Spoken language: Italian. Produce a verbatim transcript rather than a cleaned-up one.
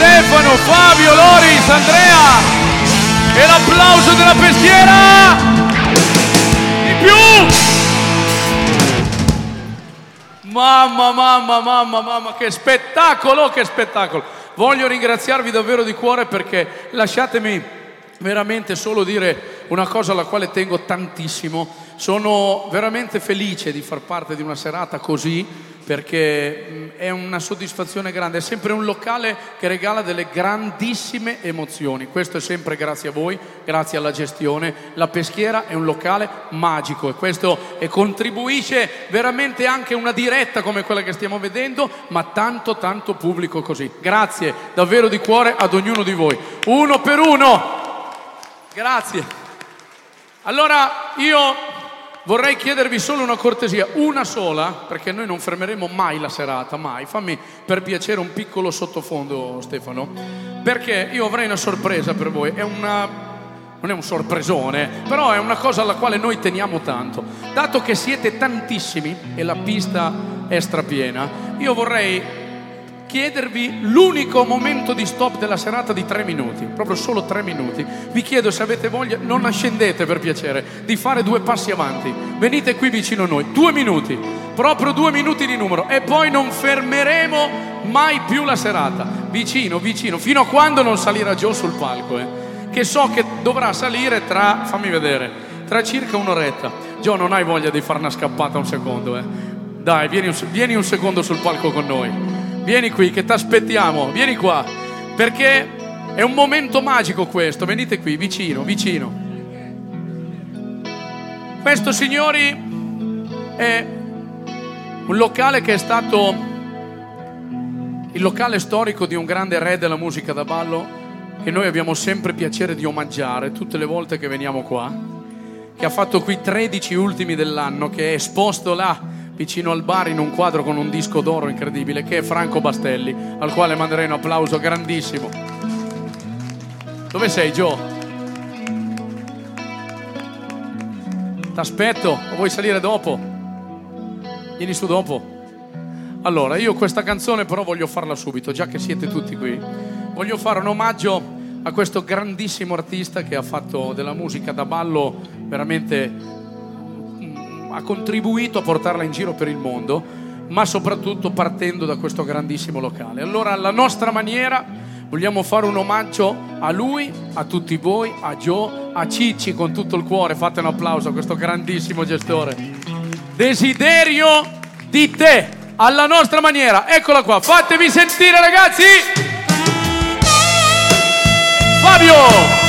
Stefano, Fabio, Loris, Andrea e l'applauso della Peschiera. Di più. Mamma, mamma, mamma, mamma, che spettacolo, che spettacolo. Voglio ringraziarvi davvero di cuore, perché lasciatemi veramente solo dire una cosa alla quale tengo tantissimo. Sono veramente felice di far parte di una serata così, perché è una soddisfazione grande. È sempre un locale che regala delle grandissime emozioni. Questo è sempre grazie a voi, grazie alla gestione. La Peschiera è un locale magico, e questo e contribuisce veramente anche a una diretta come quella che stiamo vedendo, ma tanto tanto pubblico così. Grazie davvero di cuore ad ognuno di voi, uno per uno. Grazie. Allora io vorrei chiedervi solo una cortesia, una sola, perché noi non fermeremo mai la serata, mai. Fammi per piacere un piccolo sottofondo, Stefano, perché io avrei una sorpresa per voi. È una, non è un sorpresone, però è una cosa alla quale noi teniamo tanto. Dato che siete tantissimi e la pista è strapiena, io vorrei chiedervi l'unico momento di stop della serata di tre minuti, proprio solo tre minuti. Vi chiedo, se avete voglia, non scendete per piacere, di fare due passi avanti. Venite qui vicino a noi, due minuti, proprio due minuti di numero, e poi non fermeremo mai più la serata. Vicino, vicino, fino a quando non salirà Gio sul palco, eh. che so che dovrà salire tra, fammi vedere, tra circa un'oretta. Gio, non hai voglia di fare una scappata un secondo, eh? Dai, vieni un, vieni un secondo sul palco con noi. Vieni qui che ti aspettiamo, vieni qua, perché è un momento magico questo. Venite qui, vicino, vicino. Questo, signori, è un locale che è stato il locale storico di un grande re della musica da ballo, che noi abbiamo sempre piacere di omaggiare tutte le volte che veniamo qua, che ha fatto qui tredici ultimi dell'anno, che è esposto là vicino al bar in un quadro con un disco d'oro incredibile, che è Franco Bastelli, al quale manderei un applauso grandissimo. Dove sei, Gio? T'aspetto, o vuoi salire dopo? Vieni su dopo. Allora, io questa canzone però voglio farla subito, già che siete tutti qui. Voglio fare un omaggio a questo grandissimo artista che ha fatto della musica da ballo veramente, ha contribuito a portarla in giro per il mondo, ma soprattutto partendo da questo grandissimo locale. Allora, alla nostra maniera, vogliamo fare un omaggio a lui, a tutti voi, a Gio, a Cicci con tutto il cuore. Fate un applauso a questo grandissimo gestore. Desiderio di te, alla nostra maniera. Eccola qua, fatevi sentire, ragazzi. Fabio!